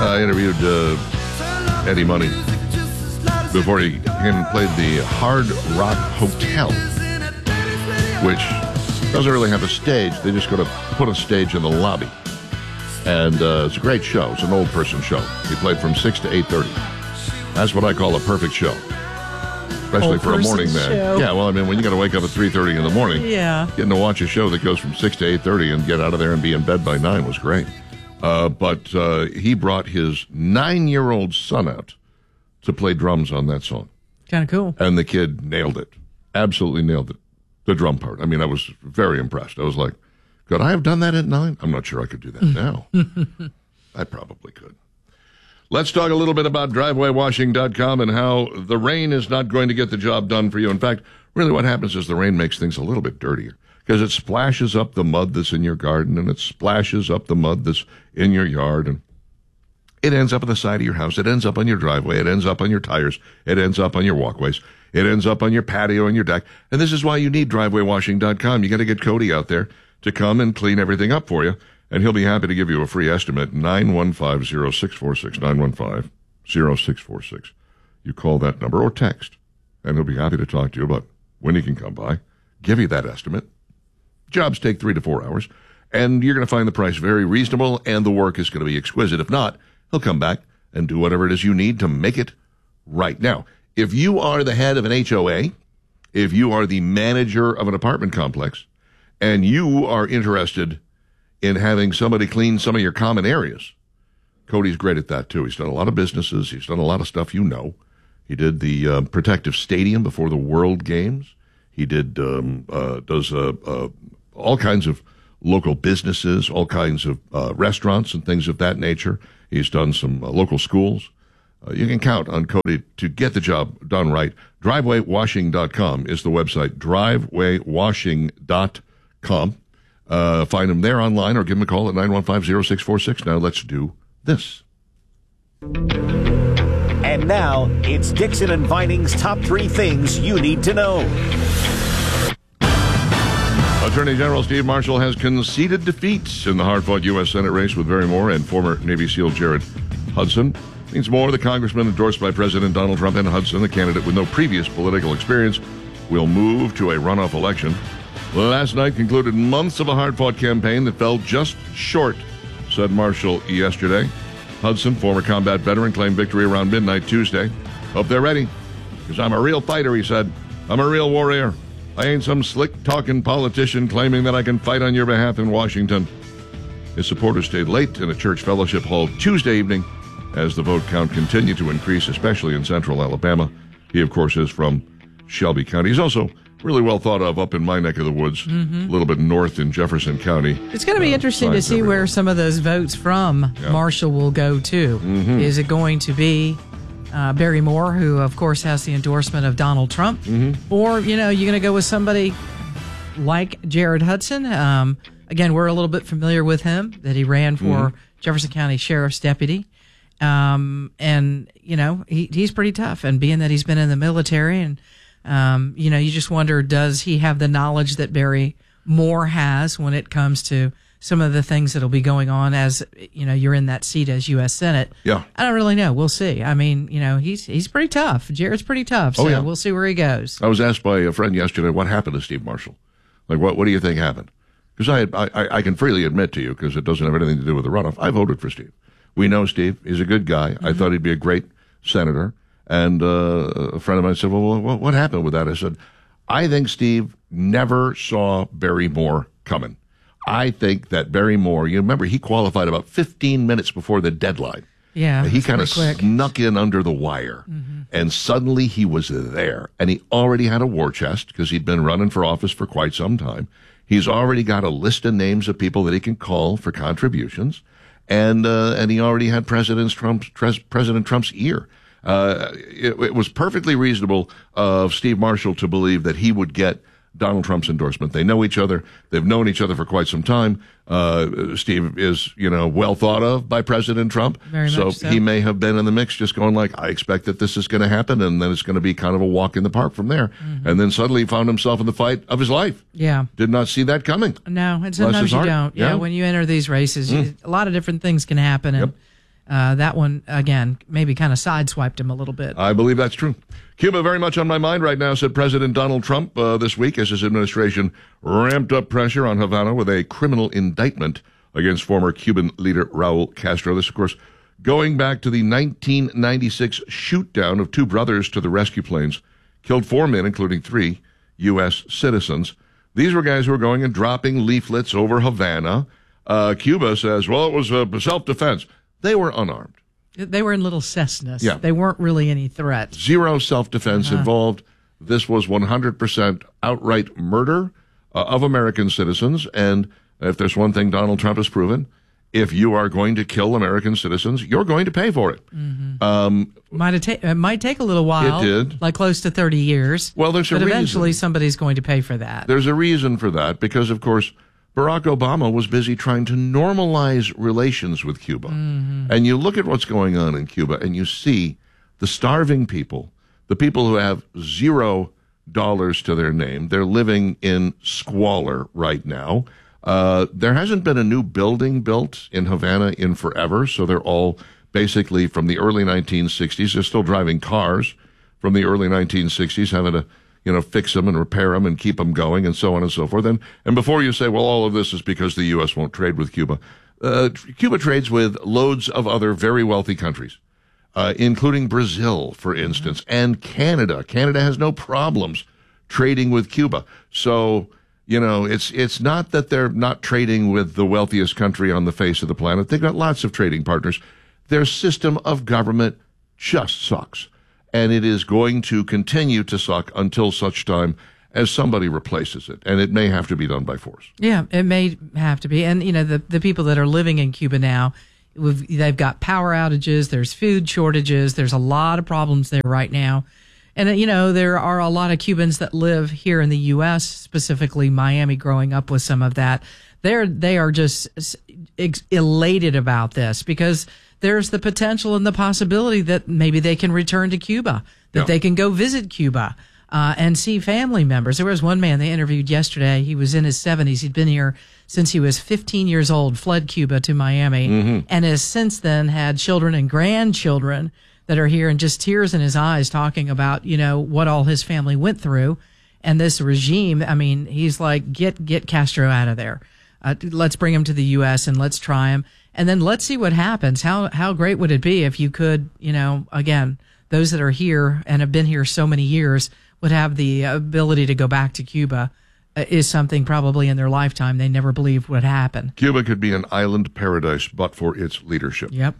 I interviewed Eddie Money before he came and played the Hard Rock Hotel, which doesn't really have a stage. They just go to put a stage in the lobby. And it's a great show. It's an old person show. He played from 6 to 8:30. That's what I call a perfect show. Especially for a morning man. Show. Yeah, well, I mean, when you got to wake up at 3:30 in the morning, getting to watch a show that goes from 6 to 8:30 and get out of there and be in bed by 9 was great. But he brought his 9-year-old son out to play drums on that song. Kind of cool. And the kid nailed it. Absolutely nailed it. The drum part. I mean, I was very impressed. I was like, could I have done that at 9? I'm not sure I could do that now. I probably could. Let's talk a little bit about DrivewayWashing.com and how the rain is not going to get the job done for you. In fact, really what happens is the rain makes things a little bit dirtier because it splashes up the mud that's in your garden and it splashes up the mud that's in your yard and it ends up on the side of your house. It ends up on your driveway. It ends up on your tires. It ends up on your walkways. It ends up on your patio and your deck. And this is why you need DrivewayWashing.com. You got to get Cody out there to come and clean everything up for you. And he'll be happy to give you a free estimate, 915-0646, 915-0646. You call that number or text, and he'll be happy to talk to you about when he can come by, give you that estimate. Jobs take 3 to 4 hours, and you're going to find the price very reasonable, and the work is going to be exquisite. If not, he'll come back and do whatever it is you need to make it right. Now, if you are the head of an HOA, if you are the manager of an apartment complex, and you are interested in having somebody clean some of your common areas, Cody's great at that, too. He's done a lot of businesses. He's done a lot of stuff you know. He did the protective stadium before the World Games. He did does all kinds of local businesses, all kinds of restaurants and things of that nature. He's done some local schools. You can count on Cody to get the job done right. DrivewayWashing.com is the website, DrivewayWashing.com. Find him there online or give him a call at 915-0646. Now let's do this. And now, it's Dixon and Vining's top 3 things you need to know. Attorney General Steve Marshall has conceded defeat in the hard-fought U.S. Senate race with Barry Moore and former Navy SEAL Jared Hudson. Means Moore, the congressman endorsed by President Donald Trump, and Hudson, the candidate with no previous political experience, will move to a runoff election. Last night concluded months of a hard-fought campaign that fell just short, said Marshall yesterday. Hudson, former combat veteran, claimed victory around midnight Tuesday. Hope they're ready, because I'm a real fighter, he said. I'm a real warrior. I ain't some slick-talking politician claiming that I can fight on your behalf in Washington. His supporters stayed late in a church fellowship hall Tuesday evening as the vote count continued to increase, especially in central Alabama. He, of course, is from Shelby County. He's also really well thought of up in my neck of the woods, a little bit north in Jefferson County. It's going to be interesting to see where some of those votes from Marshall will go to. Is it going to be Barry Moore, who, of course, has the endorsement of Donald Trump? Or, you're going to go with somebody like Jared Hudson? Again, we're a little bit familiar with him, that he ran for Jefferson County Sheriff's Deputy. And, he's pretty tough. And being that he's been in the military and, you just wonder, does he have the knowledge that Barry Moore has when it comes to some of the things that'll be going on as, you're in that seat as U.S. Senate? Yeah. I don't really know. We'll see. I mean, he's pretty tough. Jared's pretty tough. So we'll see where he goes. I was asked by a friend yesterday, what happened to Steve Marshall? Like, what do you think happened? Because I can freely admit to you, because it doesn't have anything to do with the runoff, I voted for Steve. We know Steve. He's a good guy. I thought he'd be a great senator. And a friend of mine said, well, what happened with that? I said, I think Steve never saw Barry Moore coming. I think that Barry Moore, you remember, he qualified about 15 minutes before the deadline. Yeah. He kind of snuck in under the wire. And suddenly he was there. And he already had a war chest because he'd been running for office for quite some time. He's already got a list of names of people that he can call for contributions. And he already had President Trump's ear. It was perfectly reasonable of Steve Marshall to believe that he would get Donald Trump's endorsement. They know each other. They've known each other for quite some time. Steve is, well thought of by President Trump. Very much so. He may have been in the mix just going like, I expect that this is going to happen, and then it's going to be kind of a walk in the park from there. And then suddenly he found himself in the fight of his life. Yeah. Did not see that coming. No, and sometimes you don't. Yeah, when you enter these races, a lot of different things can happen. And that one, again, maybe kind of sideswiped him a little bit. I believe that's true. Cuba very much on my mind right now, said President Donald Trump this week as his administration ramped up pressure on Havana with a criminal indictment against former Cuban leader Raul Castro. This, of course, going back to the 1996 shoot-down of two brothers to the rescue planes, killed 4 men, including 3 U.S. citizens. These were guys who were going and dropping leaflets over Havana. Cuba says, well, it was self-defense. They were unarmed. They were in little Cessnas. Yeah. They weren't really any threats. Zero self-defense involved. This was 100% outright murder of American citizens. And if there's one thing Donald Trump has proven, if you are going to kill American citizens, you're going to pay for it. Mm-hmm. It might take a little while. It did. Like close to 30 years. Well, there's a reason. But eventually somebody's going to pay for that. There's a reason for that because, of course, Barack Obama was busy trying to normalize relations with Cuba. Mm-hmm. And you look at what's going on in Cuba and you see the starving people, the people who have $0 to their name. They're living in squalor right now. There hasn't been a new building built in Havana in forever, so they're all basically from the early 1960s. They're still driving cars from the early 1960s, having to fix them and repair them and keep them going and so on and so forth. And before you say, well, all of this is because the U.S. won't trade with Cuba, Cuba trades with loads of other very wealthy countries, including Brazil, for instance, and Canada. Canada has no problems trading with Cuba. So, it's not that they're not trading with the wealthiest country on the face of the planet. They've got lots of trading partners. Their system of government just sucks. And it is going to continue to suck until such time as somebody replaces it. And it may have to be done by force. Yeah, it may have to be. And, the people that are living in Cuba now, they've got power outages, there's food shortages, there's a lot of problems there right now. And, there are a lot of Cubans that live here in the U.S., specifically Miami, growing up with some of that. They are just elated about this because there's the potential and the possibility that maybe they can return to Cuba, that they can go visit Cuba and see family members. There was one man they interviewed yesterday. He was in his 70s. He'd been here since he was 15 years old, fled Cuba to Miami, and has since then had children and grandchildren that are here, and just tears in his eyes talking about, what all his family went through. And this regime, I mean, he's like, get Castro out of there. Let's bring him to the U.S. and let's try him. And then let's see what happens. How great would it be if you could, again, those that are here and have been here so many years would have the ability to go back to Cuba is something probably in their lifetime they never believed would happen. Cuba could be an island paradise, but for its leadership. Yep.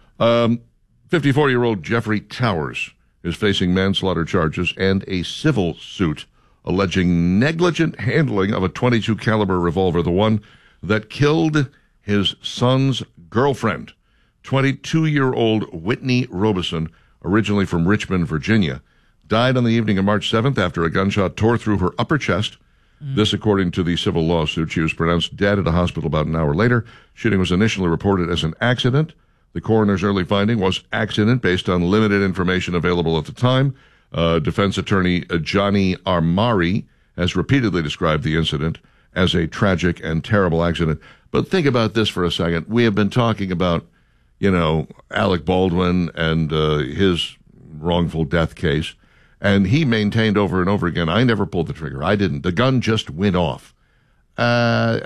54-year-old Jeffrey Towers is facing manslaughter charges and a civil suit alleging negligent handling of a .22 caliber revolver, the one that killed his son's girlfriend. 22-year-old Whitney Robeson, originally from Richmond, Virginia, died on the evening of March 7th after a gunshot tore through her upper chest. This, according to the civil lawsuit. She was pronounced dead at a hospital about an hour later. Shooting was initially reported as an accident. The coroner's early finding was accident based on limited information available at the time. Defense attorney Johnny Armari has repeatedly described the incident as a tragic and terrible accident. But think about this for a second. We have been talking about, Alec Baldwin and his wrongful death case. And he maintained over and over again, I never pulled the trigger. I didn't. The gun just went off. Guns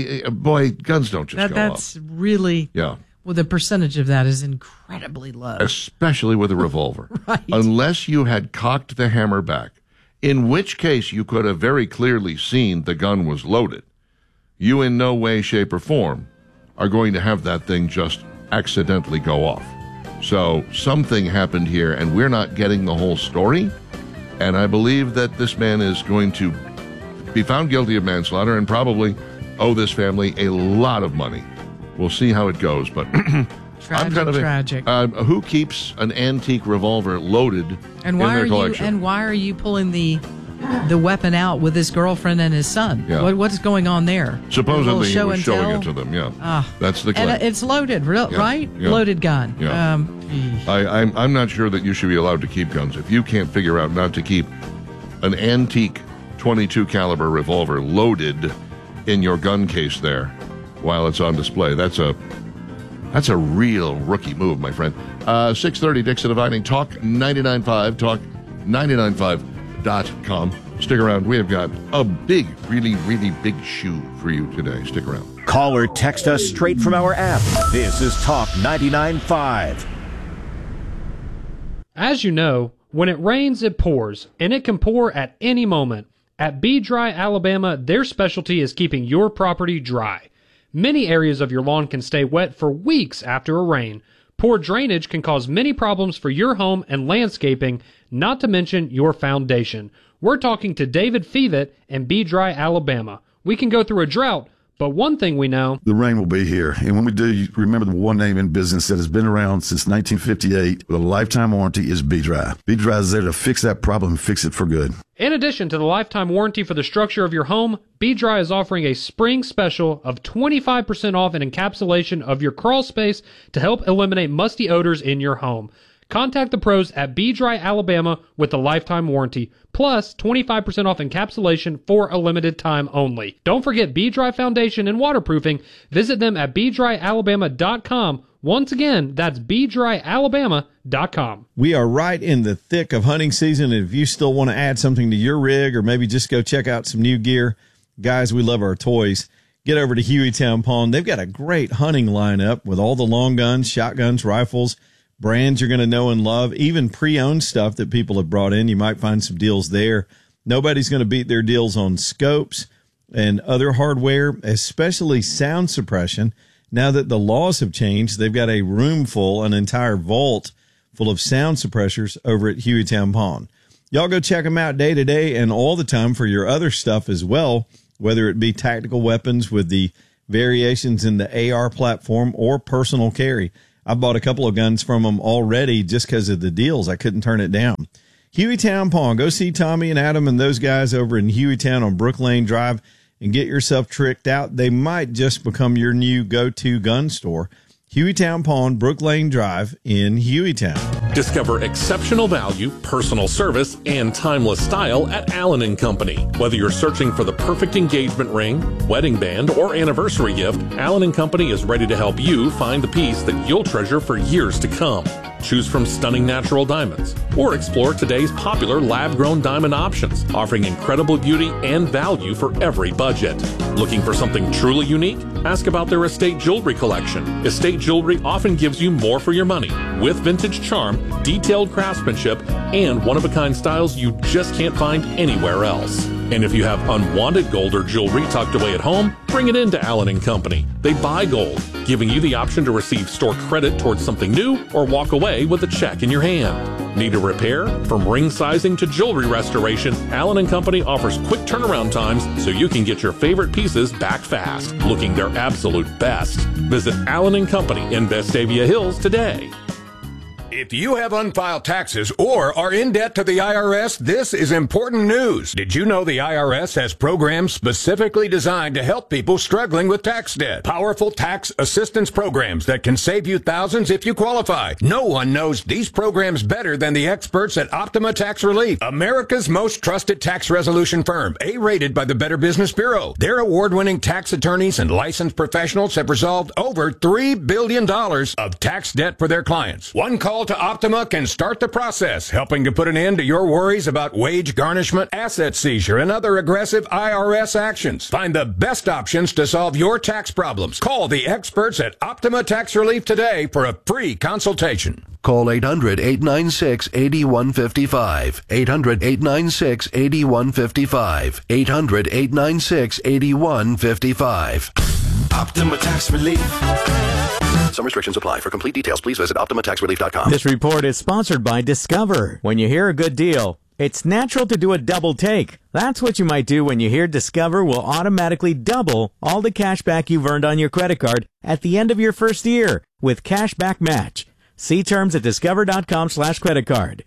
don't just go off. That's really... Yeah. Well, the percentage of that is incredibly low. Especially with a revolver. Right. Unless you had cocked the hammer back, in which case you could have very clearly seen the gun was loaded. You in no way, shape, or form are going to have that thing just accidentally go off. So something happened here, and we're not getting the whole story. And I believe that this man is going to be found guilty of manslaughter and probably owe this family a lot of money. We'll see how it goes, but tragic. Who keeps an antique revolver loaded in their collection? And why are you pulling the weapon out with his girlfriend and his son? Yeah. What's going on there? Supposedly he was showing it to them. Yeah, that's the claim. And it's loaded, right? Yeah. Loaded gun. Yeah. I'm not sure that you should be allowed to keep guns if you can't figure out not to keep an antique .22 caliber revolver loaded in your gun case there while it's on display. That's That's a real rookie move, my friend. 6:30, Dixon and Vining, Talk 99.5, talk995.com. Stick around. We have got a big, really, really big shoe for you today. Stick around. Call or text us straight from our app. This is Talk 99.5. As you know, when it rains, it pours, and it can pour at any moment. At Be Dry Alabama, their specialty is keeping your property dry. Many areas of your lawn can stay wet for weeks after a rain. Poor drainage can cause many problems for your home and landscaping, not to mention your foundation. We're talking to David Fevet and Be Dry Alabama. We can go through a drought, but one thing we know, the rain will be here. And when we do, you remember the one name in business that has been around since 1958 with a lifetime warranty is Be Dry. Be Dry is there to fix that problem and fix it for good. in addition to the lifetime warranty for the structure of your home, Be Dry is offering a spring special of 25% off an encapsulation of your crawl space to help eliminate musty odors in your home. Contact the pros at Be Dry Alabama with the lifetime warranty, plus 25% off encapsulation for a limited time only. Don't forget Be Dry Foundation and Waterproofing. Visit them at BeDryAlabama.com. Once again, that's BeDryAlabama.com. We are right in the thick of hunting season, and if you still want to add something to your rig or maybe just go check out some new gear, guys, we love our toys. Get over to Hueytown Pawn. They've got a great hunting lineup with all the long guns, shotguns, rifles, brands you're going to know and love, even pre-owned stuff that people have brought in. You might find some deals there. Nobody's going to beat their deals on scopes and other hardware, especially sound suppression. Now that the laws have changed, they've got a room full, an entire vault full of sound suppressors over at Hueytown Pawn. Y'all go check them out day to day and all the time for your other stuff as well, whether it be tactical weapons with the variations in the AR platform or personal carry. I bought a couple of guns from them already just because of the deals. I couldn't turn it down. Hueytown Pawn. Go see Tommy and Adam and those guys over in Hueytown on Brook Lane Drive and get yourself tricked out. They might just become your new go-to gun store. Hueytown Pawn, Brook Lane Drive in Hueytown. Discover exceptional value, personal service, and timeless style at Allen & Company. Whether you're searching for the perfect engagement ring, wedding band, or anniversary gift, Allen & Company is ready to help you find the piece that you'll treasure for years to come. Choose from stunning natural diamonds, or explore today's popular lab-grown diamond options, offering incredible beauty and value for every budget. Looking for something truly unique? Ask about their estate jewelry collection. Estate jewelry often gives you more for your money, with vintage charm, detailed craftsmanship, and one-of-a-kind styles you just can't find anywhere else. And if you have unwanted gold or jewelry tucked away at home, bring it into Allen & Company. They buy gold, giving you the option to receive store credit towards something new or walk away with a check in your hand. Need a repair? From ring sizing to jewelry restoration, Allen & Company offers quick turnaround times so you can get your favorite pieces back fast, looking their absolute best. Visit Allen & Company in Vestavia Hills today. If you have unfiled taxes or are in debt to the IRS, this is important news. Did you know the IRS has programs specifically designed to help people struggling with tax debt? Powerful tax assistance programs that can save you thousands if you qualify. No one knows these programs better than the experts at Optima Tax Relief, America's most trusted tax resolution firm, A-rated by the Better Business Bureau. Their award-winning tax attorneys and licensed professionals have resolved over $3 billion of tax debt for their clients. One call to Optima can start the process, helping to put an end to your worries about wage garnishment, asset seizure, and other aggressive IRS actions. Find the best options to solve your tax problems. Call the experts at Optima Tax Relief today for a free consultation. Call 800-896-8155. 800-896-8155. 800-896-8155. Optima Tax Relief. Some restrictions apply. For complete details, please visit OptimaTaxRelief.com. This report is sponsored by Discover. When you hear a good deal, it's natural to do a double take. That's what you might do when you hear Discover will automatically double all the cash back you've earned on your credit card at the end of your first year with Cashback Match. See terms at discover.com/creditcard.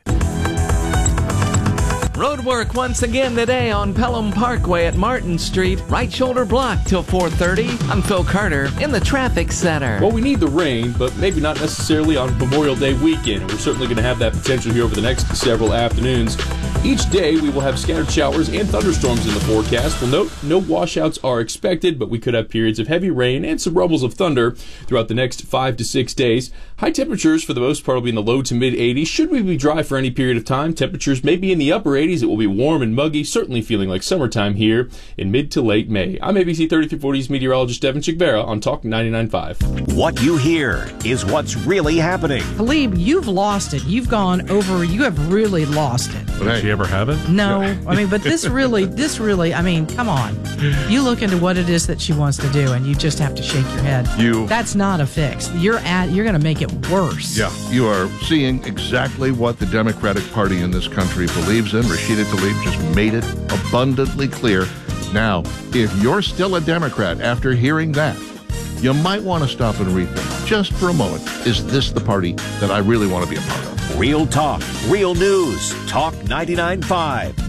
Road work once again today on Pelham Parkway at Martin Street. Right shoulder blocked till 4:30. I'm Phil Carter in the traffic center. Well, we need the rain, but maybe not necessarily on Memorial Day weekend. We're certainly going to have that potential here over the next several afternoons. Each day, we will have scattered showers and thunderstorms in the forecast. We'll note no washouts are expected, but we could have periods of heavy rain and some rumbles of thunder throughout the next 5 to 6 days. High temperatures, for the most part, will be in the low to mid-80s. Should we be dry for any period of time, temperatures may be in the upper 80s. It will be warm and muggy, certainly feeling like summertime here in mid to late May. I'm ABC 3340's meteorologist Devin Chigvera on Talk 99.5. What you hear is what's really happening. Talib, you've lost it. You've gone over. You have really lost it. Did she ever have it? No. I mean, but this really, I mean, come on. You look into what it is that she wants to do, and you just have to shake your head. That's not a fix. You're going to make it worse. Yeah, you are seeing exactly what the Democratic Party in this country believes in. Rashida Tlaib just made it abundantly clear. Now, if you're still a Democrat after hearing that, you might want to stop and rethink just for a moment. Is this the party that I really want to be a part of? Real talk, real news. Talk 99.5.